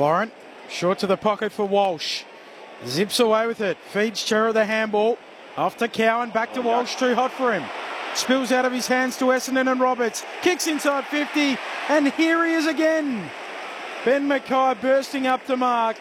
Florent, short to the pocket for Walsh. Zips away with it. Feeds Chera the handball. Off to Cowan. Back to Walsh. Too hot for him. Spills out of his hands to Essendon and Roberts. Kicks inside 50. And here he is again. Ben Mackay bursting up to mark.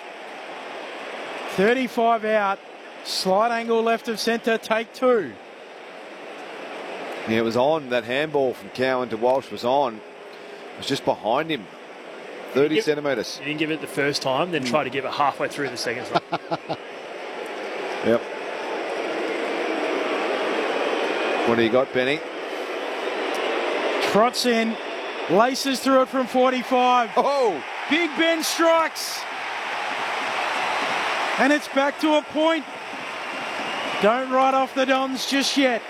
35 out. Slight angle left of centre. Take two. Yeah, it was on. That handball from Cowan to Walsh was on. It was just behind him. 30 centimetres. You didn't give it the first time, then try to give it halfway through the second time. Yep. What do you got, Benny? Trots in. Laces through it from 45. Oh! Big Ben strikes. And it's back to a point. Don't write off the Dons just yet.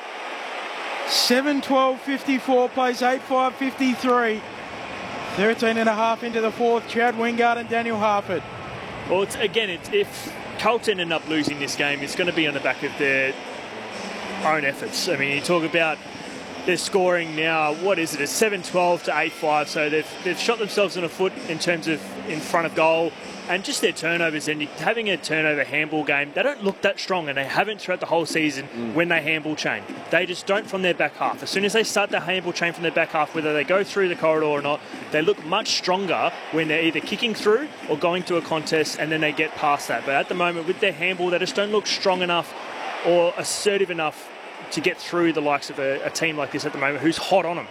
7-12-54 plays 8-5-53. 13 and a half into the fourth. Chad Wingard and Daniel Harford. Well, if Carlton end up losing this game, it's going to be on the back of their own efforts. I mean, you talk about their scoring now. What is it? It's 7-12 to 8-5. So they've shot themselves in the foot in terms of in front of goal. And just their turnovers, and having a turnover handball game, they don't look that strong, and they haven't throughout the whole season when they handball chain. They just don't from their back half. As soon as they start the handball chain from their back half, whether they go through the corridor or not, they look much stronger when they're either kicking through or going to a contest, and then they get past that. But at the moment, with their handball, they just don't look strong enough or assertive enough to get through the likes of a team like this at the moment who's hot on them.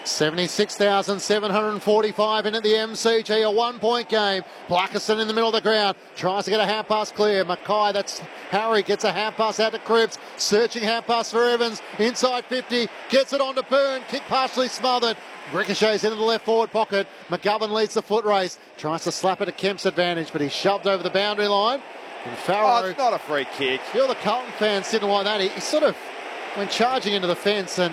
76,745 in at the MCG, a 1 point game. Blackerson in the middle of the ground, tries to get a half pass clear. Mackay, that's Harry, gets a half pass out to Cripps, searching half pass for Evans, inside 50, gets it on to Byrne, kick partially smothered. Ricochets into the left forward pocket. McGovern leads the foot race, tries to slap it to Kemp's advantage, but he's shoved over the boundary line. And Farrow, it's not a free kick. Feel the Carlton fans didn't like that. He sort of went charging into the fence, and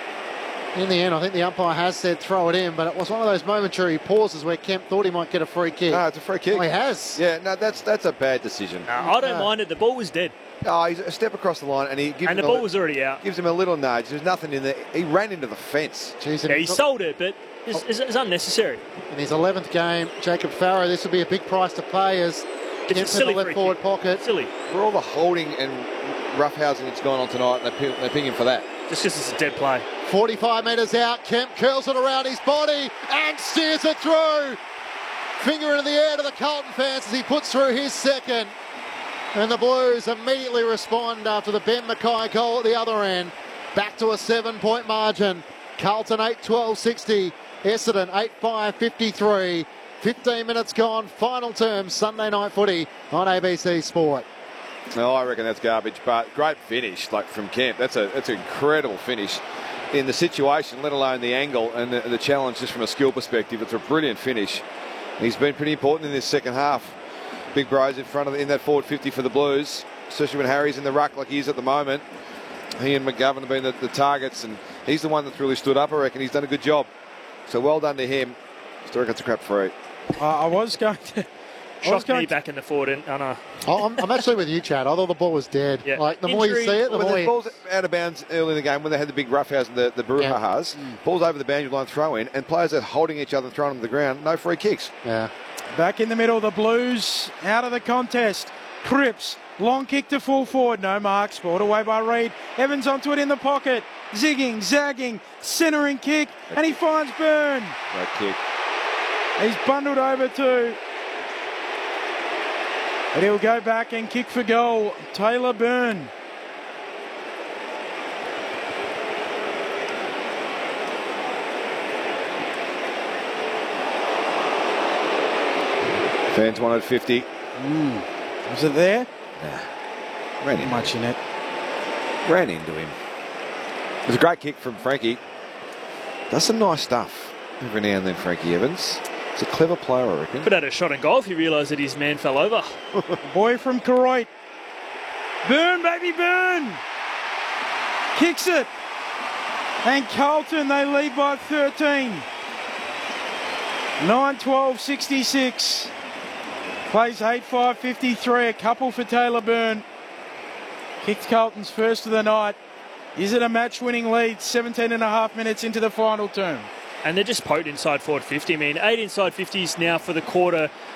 in the end, I think the umpire has said throw it in, but it was one of those momentary pauses where Kemp thought he might get a free kick. No, it's a free kick. Oh, he has. Yeah, no, that's a bad decision. I don't mind it. The ball was dead. Oh, he's a step across the line, and he gives And the ball was already out. Gives him a little nudge. There's nothing in there. He ran into the fence. Jeez, Yeah, he sold it, but it's unnecessary. In his 11th game, Jacob Farrow, this will be a big price to pay as Kemp's in the left forward pocket. Silly. For all the holding and roughhousing that's gone on tonight, and they ping him for that. Just because it's a dead play. 45 metres out, Kemp curls it around his body and steers it through. Finger into the air to the Carlton fans as he puts through his second. And the Blues immediately respond after the Ben Mackay goal at the other end. Back to a 7 point margin. Carlton 8-12-60. Essendon 8-5-53. 15 minutes gone. Final term, Sunday night footy on ABC Sport. No, I reckon that's garbage, but great finish from Kemp. That's an incredible finish in the situation, let alone the angle and the challenge just from a skill perspective. It's a brilliant finish. He's been pretty important in this second half. Big Bros in front of in that forward 50 for the Blues, especially when Harry's in the ruck like he is at the moment. He and McGovern have been the targets, and he's the one that's really stood up. I reckon he's done a good job. So well done to him. Still reckon it's a crap free. I was going to... Shocked me back in the forward. I'm actually with you, Chad. I thought the ball was dead. Yeah. Like, the more you see it, the more the ball's out of bounds early in the game when they had the big roughhouse and the brouhahas. Balls over the boundary line throw in, and players are holding each other and throwing them to the ground. No free kicks. Yeah. Back in the middle, the Blues out of the contest. Cripps, long kick to full forward. No mark. Spoiled away by Reid. Evans onto it in the pocket. Zigging, zagging, centering kick, and he finds Byrne. Great kick. He's bundled over too. And he'll go back and kick for goal. Taylor Byrne. Fans wanted 50. Was it there? Nah. Ran in. Much in it. Ran into him. It was a great kick from Frankie. Does some nice stuff every now and then, Frankie Evans. It's a clever player, I reckon. Could have had a shot in goal if he realised that his man fell over. Boy from Koroit. Byrne, baby, Byrne. Kicks it. And Carlton, they lead by 13. 9-12-66. Plays 8-5-53. A couple for Taylor Byrne. Kicked Carlton's first of the night. Is it a match-winning lead? 17 and a half minutes into the final term. And they're just poked inside forward 50. I mean, 8 inside 50s now for the quarter.